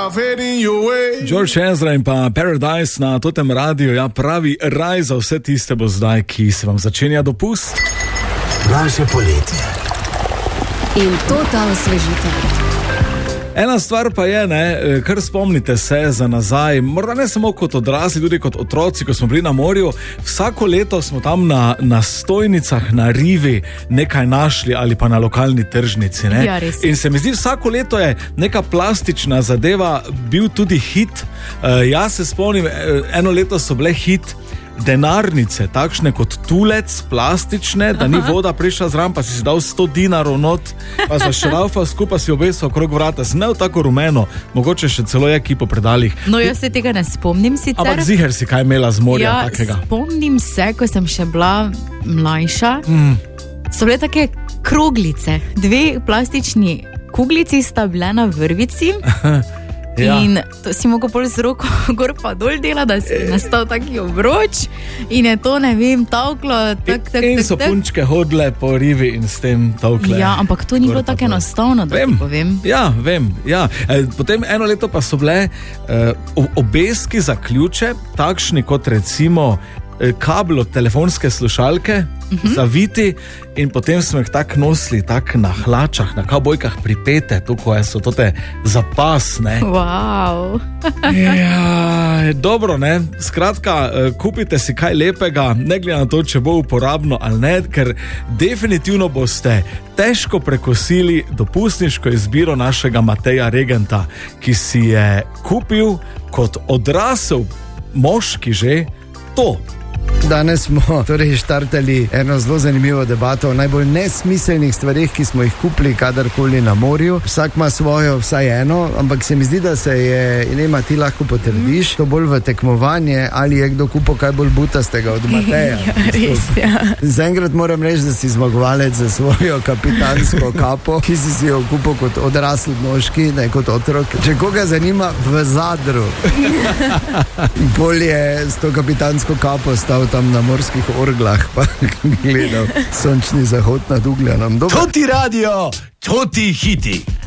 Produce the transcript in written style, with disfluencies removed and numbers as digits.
George Ezra in pa Paradise na Totem radiju, ja, pravi raj za vse tiste bo zdaj, ki se vam začenja dopust. Naše poletje. In to ta osvežitev. Ena stvar pa je, kar spomnite se za nazaj, morda ne samo kot odrasli, tudi kot otroci, ko smo bili na morju, vsako leto smo tam na stojnicah, na rivi nekaj našli ali pa na lokalni tržnici. Ne? Ja, res. In se mi zdi, vsako leto je neka plastična zadeva bil tudi hit. Jaz se spomnim, eno leto so bile hit denarnice, takšne kot tulec, plastične, da ni voda prišla zraven, pa si dal 100 dinarov not, pa za šraufa skupaj si obesil okrog vrata. Smel tako rumeno, mogoče še celo je ki po predalih. No, jaz se tega ne spomnim sicer. Ampak ziher si kaj imela z morja takega. Spomnim se, ko sem še bila mlajša, so bile take kroglice, 2 plastični kuglici sta bile na vrvici. Ja. In to si mogel pol z roko gor pa dol dela, da si nastal taki obroč in je to, ne vem, tavklo in so punčke hodile po rivi in s tem tavkle. Ja, ampak to ni bilo tako enostavno, da ti povem. Ja, vem, ja. Potem eno leto pa so bile obeski za ključe, takšni kot recimo kabel od telefonske slušalke, zaviti, in potem smo jih tako nosili, tako na hlačah, na kavbojkah pripete, tukaj so tote zapas, ne. Wow. Ja, dobro, ne. Skratka, kupite si kaj lepega, ne glede na to, če bo uporabno ali ne, ker definitivno boste težko prekosili dopustniško izbiro našega Mateja Regenta, ki si je kupil kot odrasel moški že to. Danes smo torej štartali eno zelo zanimivo debato o najbolj nesmiselnih stvarih, ki smo jih kupili kadarkoli na morju. Vsak ima svojo, vsaj eno, ampak se mi zdi, da se je, Ilema, ti lahko potrdiš, to bolj v tekmovanje, ali je kdo kupil kaj bolj butastega od Mateja. Ja, res, ja. Zaenkrat moram reči, da si zmagovalec za svojo kapitansko kapo, ki si jo kupil kot odrasl moški, ne kot otrok. Če koga zanima, v Zadru. Bolj je s to kapitansko kapo stal tam na morskih orglah, pa gledal sončni zahod nad Ugljanom. To ti radio, to ti hiti.